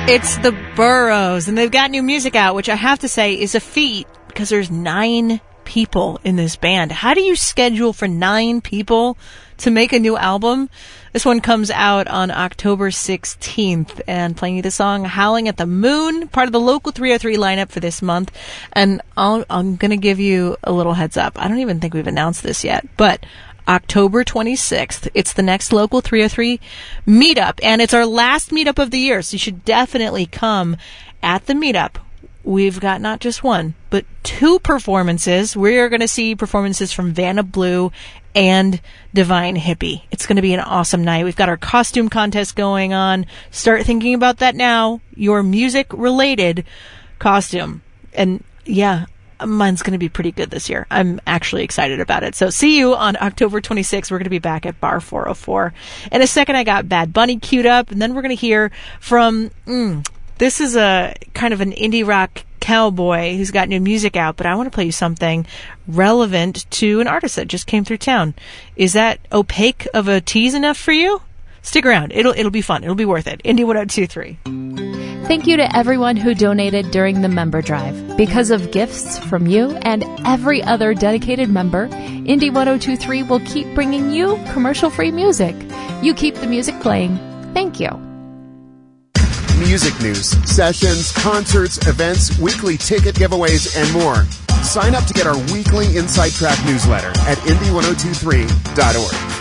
It's the Burrows, and they've got new music out, which I have to say is a feat because there's 9 people in this band. How do you schedule for 9 people to make a new album? This one comes out on October 16th, and playing you the song Howling at the Moon, part of the Local 303 lineup for this month. And I'm going to give you a little heads up. I don't even think we've announced this yet, but October 26th, it's the next Local 303 meetup, and it's our last meetup of the year, so you should definitely come at the meetup. We've got not just one, but 2 performances. We're going to see performances from Vanna Blue and Divine Hippie. It's going to be an awesome night. We've got our costume contest going on. Start thinking about that now. Your music-related costume. And yeah, mine's going to be pretty good this year. I'm actually excited about it. So see you on October 26th. We're going to be back at Bar 404. In a second, I got Bad Bunny queued up, and then we're going to hear from... this is a kind of an indie rock cowboy who's got new music out, but I want to play you something relevant to an artist that just came through town. Is that opaque of a tease enough for you? Stick around. It'll be fun. It'll be worth it. Indie 102.3. Thank you to everyone who donated during the member drive. Because of gifts from you and every other dedicated member, Indie 102.3 will keep bringing you commercial-free music. You keep the music playing. Thank you. Music news, sessions, concerts, events, weekly ticket giveaways, and more. Sign up to get our weekly Inside Track newsletter at indie1023.org.